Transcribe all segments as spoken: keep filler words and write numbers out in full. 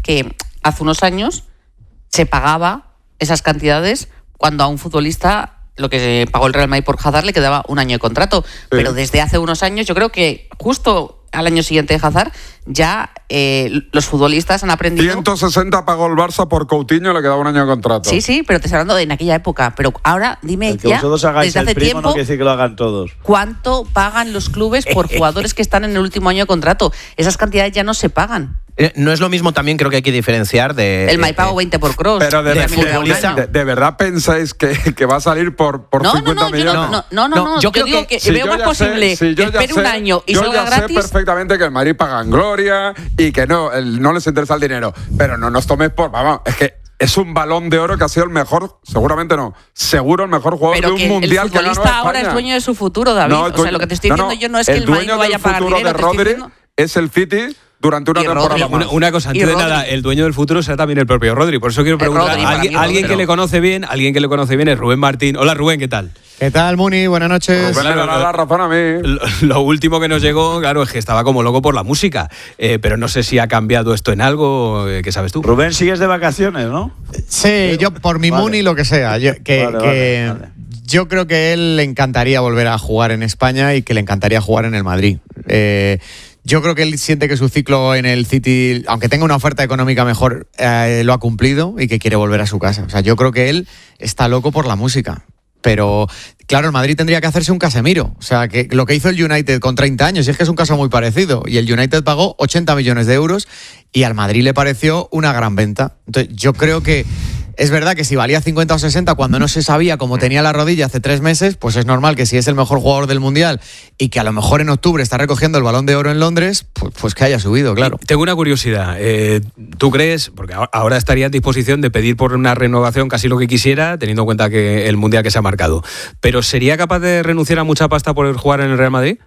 que hace unos años se pagaba esas cantidades cuando a un futbolista lo que pagó el Real Madrid por Hazard le quedaba un año de contrato. Sí. Pero desde hace unos años yo creo que justo al año siguiente de Hazard ya eh, los futbolistas han aprendido... ciento sesenta pagó el Barça por Coutinho, le quedaba un año de contrato. Sí, sí, pero te estoy hablando de en aquella época. Pero ahora dime el que ya, vosotros hagáis desde el hace primo, tiempo, no quiere decir que lo hagan todos. ¿Cuánto pagan los clubes por jugadores que están en el último año de contrato? Esas cantidades ya no se pagan. Eh, no es lo mismo también, creo que hay que diferenciar de... El May pago veinte por Kroos. Pero de, de, de, de, de verdad pensáis que, que va a salir por, por no, cincuenta no, no, millones. No, no, no, no, no, no, yo, yo digo que, que si veo más posible sé, si que espere un año y yo salga ya gratis. Yo sé perfectamente que el Madrid paga en gloria y que no, el, no les interesa el dinero. Pero no nos tomes por... Vamos, es que es un Balón de Oro que ha sido el mejor, seguramente no, seguro el mejor jugador pero de un mundial el futbolista que ganó ahora es dueño de su futuro, David. No, o sea, lo que te estoy diciendo no, no, yo no es que el, el Madrid no vaya a pagar dinero. El dueño del futuro de Rodri es el City durante una temporada más. Una, una cosa, antes de nada, el dueño del futuro será también el propio Rodri. Por eso quiero preguntar a alguien, alguien que le conoce bien, alguien que le conoce bien es Rubén Martín. Hola Rubén, ¿qué tal? ¿Qué tal, Muni? Buenas noches. Rubén le dará la razón a mí. Lo, lo último que nos llegó, claro, es que estaba como loco por la música. Eh, pero no sé si ha cambiado esto en algo. Eh, ¿Qué sabes tú? Rubén, sigues de vacaciones, ¿no? Sí, yo por mi vale. Muni lo que sea. Yo, que, vale, que vale, vale. Yo creo que a él le encantaría volver a jugar en España y que le encantaría jugar en el Madrid. Eh, Yo creo que él siente que su ciclo en el City, aunque tenga una oferta económica mejor, eh, lo ha cumplido y que quiere volver a su casa. O sea, yo creo que él está loco por la música. Pero, claro, el Madrid tendría que hacerse un Casemiro. O sea, que lo que hizo el United con treinta años, y es que es un caso muy parecido. Y el United pagó ochenta millones de euros y al Madrid le pareció una gran venta. Entonces, yo creo que es verdad que si valía cincuenta o sesenta cuando no se sabía cómo tenía la rodilla hace tres meses, pues es normal que si es el mejor jugador del Mundial y que a lo mejor en octubre está recogiendo el Balón de Oro en Londres, pues, pues que haya subido, claro. Tengo una curiosidad. Eh, ¿Tú crees, porque ahora estaría en disposición de pedir por una renovación casi lo que quisiera, teniendo en cuenta que el Mundial que se ha marcado, pero ¿sería capaz de renunciar a mucha pasta por jugar en el Real Madrid?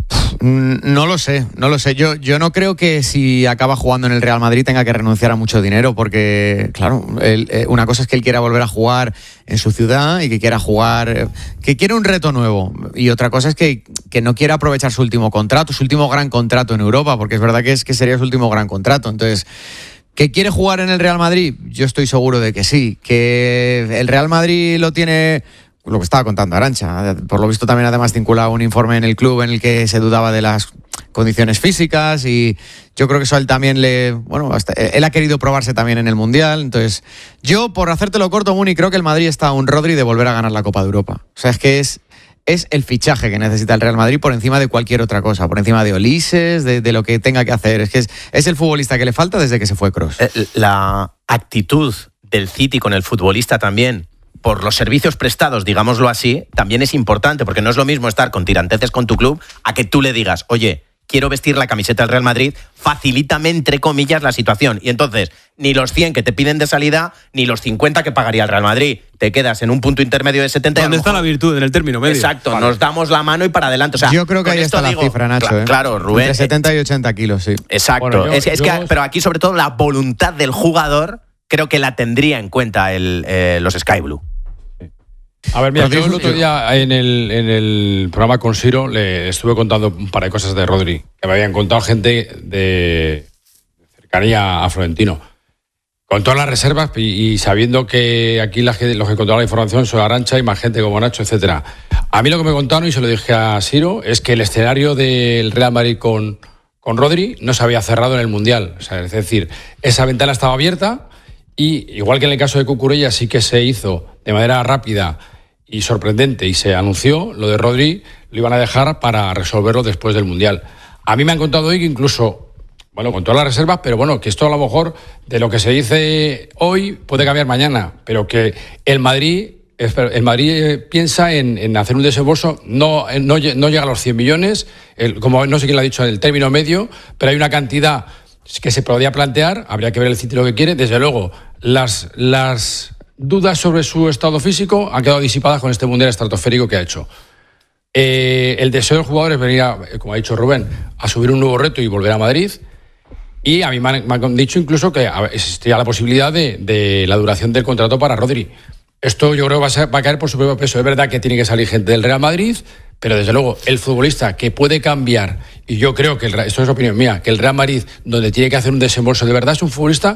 No lo sé, no lo sé. Yo, yo no creo que si acaba jugando en el Real Madrid tenga que renunciar a mucho dinero, porque, claro, él, eh, una cosa es que él quiera volver a jugar en su ciudad y que quiera jugar, eh, que quiera un reto nuevo. Y otra cosa es que, que no quiera aprovechar su último contrato, su último gran contrato en Europa, porque es verdad que, es, que sería su último gran contrato. Entonces, ¿que quiere jugar en el Real Madrid? Yo estoy seguro de que sí. ¿Que el Real Madrid lo tiene...? Lo que estaba contando Arantxa. Por lo visto también además vinculado un informe en el club en el que se dudaba de las condiciones físicas y yo creo que eso a él también le... Bueno, hasta, él ha querido probarse también en el Mundial. Entonces, yo, por hacértelo corto, Muni, creo que el Madrid está a un Rodri de volver a ganar la Copa de Europa. O sea, es que es, es el fichaje que necesita el Real Madrid por encima de cualquier otra cosa, por encima de Ulises, de, de lo que tenga que hacer. Es que es, es el futbolista que le falta desde que se fue Kroos. La actitud del City con el futbolista también, por los servicios prestados, digámoslo así, también es importante, porque no es lo mismo estar con tiranteces con tu club a que tú le digas, oye, quiero vestir la camiseta del Real Madrid, facilítame, entre comillas, la situación. Y entonces, ni los cien que te piden de salida, ni los cincuenta que pagaría el Real Madrid. Te quedas en un punto intermedio de setenta. ¿Dónde está la virtud? En el término medio. Exacto, vale. Nos damos la mano y para adelante. O sea, yo creo que ahí está la digo, cifra, Nacho. Cl- ¿eh? Claro, Rubén. Entre setenta y ochenta kilos, sí. Exacto. Bueno, yo, es, es yo... que, pero aquí, sobre todo, la voluntad del jugador creo que la tendría en cuenta el, eh, los Sky Blue. A ver, mira, yo el otro día en el, en el programa con Siro le estuve contando un par de cosas de Rodri, que me habían contado gente de cercanía a Florentino. Con todas las reservas y, y sabiendo que aquí la, los que controlan la información son Arantxa y más gente como Nacho, etcétera. A mí lo que me contaron, y se lo dije a Siro, es que el escenario del Real Madrid con, con Rodri no se había cerrado en el Mundial. O sea, es decir, esa ventana estaba abierta y, igual que en el caso de Cucurella, sí que se hizo de manera rápida y sorprendente y se anunció, lo de Rodri lo iban a dejar para resolverlo después del Mundial. A mí me han contado hoy que incluso, bueno, con todas las reservas, pero bueno, que esto a lo mejor de lo que se dice hoy puede cambiar mañana, pero que el Madrid, el Madrid piensa en, en hacer un desembolso, no, no, no llega a los cien millones, el, como no sé quién lo ha dicho, en el término medio, pero hay una cantidad que se podría plantear, habría que ver el City lo que quiere. Desde luego, las... las dudas sobre su estado físico han quedado disipadas con este mundial estratosférico que ha hecho. Eh, el deseo del jugador es venir, a, como ha dicho Rubén, a subir un nuevo reto y volver a Madrid. Y a mí me han, me han dicho incluso que existía la posibilidad de, de la duración del contrato para Rodri. Esto yo creo que va a, ser, va a caer por su propio peso. Es verdad que tiene que salir gente del Real Madrid, pero desde luego el futbolista que puede cambiar, y yo creo que, el, esto es opinión mía, que el Real Madrid, donde tiene que hacer un desembolso de verdad, es un futbolista